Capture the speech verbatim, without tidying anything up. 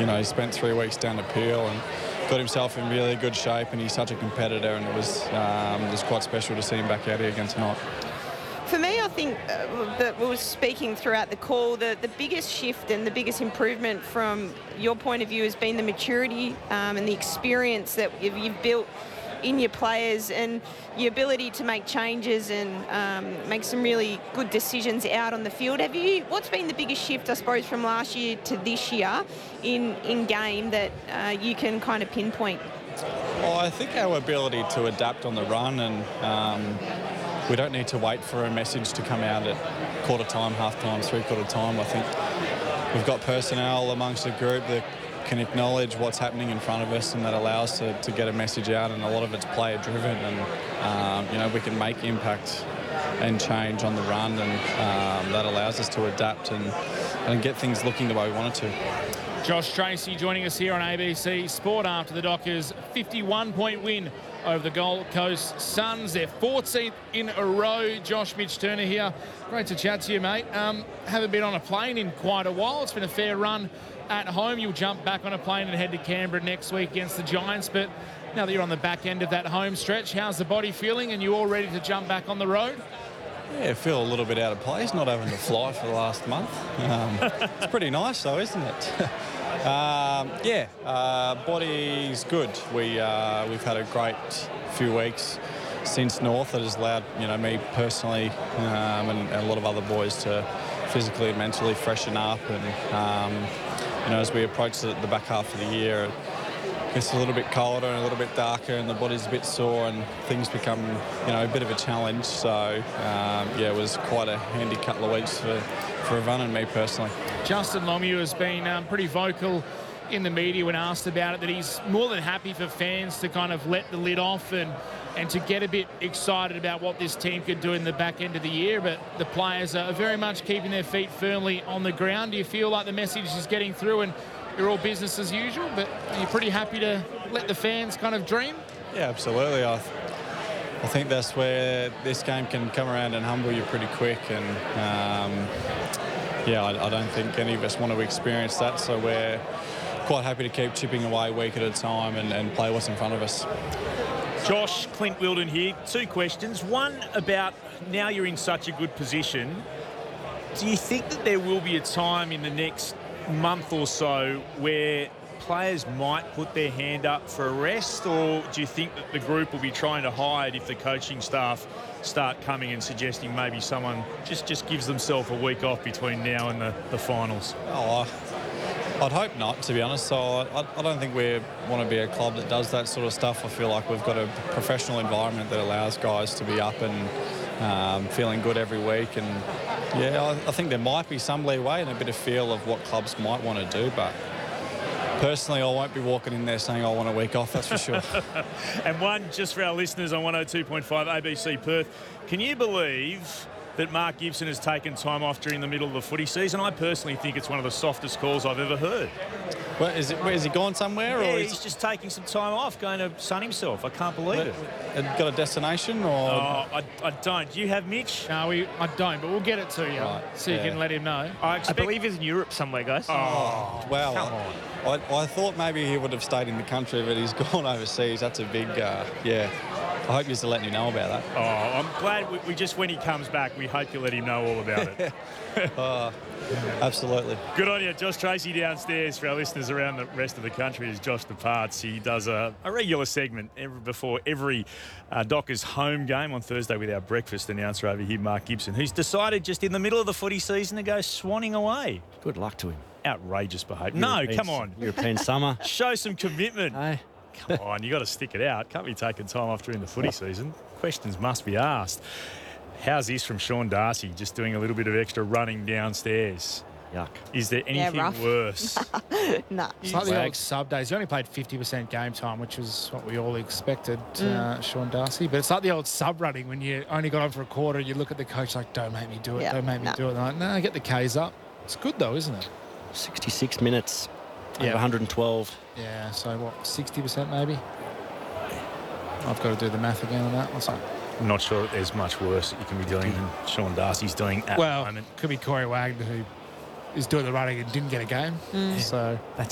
you know, he spent three weeks down to Peel and got himself in really good shape, and he's such a competitor, and it was, um, it was quite special to see him back out here again tonight. For me, I think uh, that we were speaking throughout the call, the, the biggest shift and the biggest improvement from your point of view has been the maturity um, and the experience that you've, you've built in your players, and your ability to make changes and um, make some really good decisions out on the field. Have you? What's been the biggest shift, I suppose, from last year to this year in, in game that uh, you can kind of pinpoint? Well, I think our ability to adapt on the run, and um, we don't need to wait for a message to come out at quarter time, half time, three quarter time. I think we've got personnel amongst the group that can acknowledge what's happening in front of us, and that allows to, to get a message out, and a lot of it's player driven, and um, you know, we can make impact and change on the run, and um, that allows us to adapt and, and get things looking the way we want it to. Josh Tracy joining us here on A B C Sport after the Dockers' fifty-one point win over the Gold Coast Suns. Their fourteenth in a row. Josh, Mitch Turner here. Great to chat to you, mate. Um, haven't been on a plane in quite a while. It's been a fair run at home. You'll jump back on a plane and head to Canberra next week against the Giants. But now that you're on the back end of that home stretch, how's the body feeling, and you all ready to jump back on the road? Yeah, I feel a little bit out of place, not having to fly for the last month. Um, it's pretty nice though, isn't it? um, yeah, uh, body's good. We, uh, we've had a great few weeks since North that has allowed, you know, me personally um, and, and a lot of other boys to physically and mentally freshen up. And, um, you know, as we approach the, the back half of the year, it gets a little bit colder and a little bit darker, and the body's a bit sore, and things become, you know, a bit of a challenge. So, um, yeah, it was quite a handy couple of weeks for, for Evan and me personally. Justin Longmuir has been um, pretty vocal in the media when asked about it, that he's more than happy for fans to kind of let the lid off and, and to get a bit excited about what this team could do in the back end of the year. But the players are very much keeping their feet firmly on the ground. Do you feel like the message is getting through and you're all business as usual, but you're pretty happy to let the fans kind of dream? Yeah, absolutely. I, th I think that's where this game can come around and humble you pretty quick. And, um, yeah, I, I don't think any of us want to experience that, so we're quite happy to keep chipping away week at a time and, and play what's in front of us. Josh, Clint Wilden here. Two questions. One about, now you're in such a good position, do you think that there will be a time in the next month or so where players might put their hand up for a rest, or do you think that the group will be trying to hide if the coaching staff start coming and suggesting maybe someone just, just gives themselves a week off between now and the, the finals? Oh, I'd hope not, to be honest. So I, I don't think we want to be a club that does that sort of stuff. I feel like we've got a professional environment that allows guys to be up and um, feeling good every week. And yeah, I, I think there might be some leeway and a bit of feel of what clubs might want to do, but personally, I won't be walking in there saying I want a week off, that's for sure. And one, just for our listeners on one oh two point five A B C Perth, can you believe that Mark Gibson has taken time off during the middle of the footy season? I personally think it's one of the softest calls I've ever heard. Where, is it, where, is he gone somewhere? Yeah, or he's just taking some time off, going to sun himself. I can't believe it. It got a destination, or? Oh, I, I don't. Do you have Mitch? No, we, I don't, but we'll get it to you, Right, so you yeah. can let him know. I, expect... I believe he's in Europe somewhere, guys. Oh, Wow. come on. I, I thought maybe he would have stayed in the country, but he's gone overseas. That's a big, uh, yeah. I hope you're letting you know about that. Oh, I'm glad we, we just, when he comes back, we hope you let him know all about it. uh, absolutely. Good on you. Josh Tracy downstairs. For our listeners around the rest of the country is Josh DeParts. He does a, a regular segment every, before every uh, Dockers home game on Thursday with our breakfast announcer over here, Mark Gibson, who's decided just in the middle of the footy season to go swanning away. Good luck to him. Outrageous behaviour. No, European- come on. European summer. Show some commitment. Hey. Come on, you got to stick it out. Can't be taking time off during the footy season. Questions must be asked. How's this from Sean Darcy, just doing a little bit of extra running downstairs? Yuck. Is there anything rough. worse? Nah. It's like the old sub days. He only played fifty percent game time, which was what we all expected, uh, Sean Darcy. But it's like the old sub running when you only got on for a quarter and you look at the coach like, don't make me do it, Yeah, don't make me no. do it. And I'm like, no, get the Ks up. It's good though, isn't it? sixty-six minutes. Yeah. Yeah. one hundred twelve. Yeah, so what, sixty percent maybe? I've got to do the math again on that. What's that? I'm not sure that there's much worse that you can be doing than Sean Darcy's doing at Well, the moment. could be Corey Wagner, who is doing the running and didn't get a game. So That's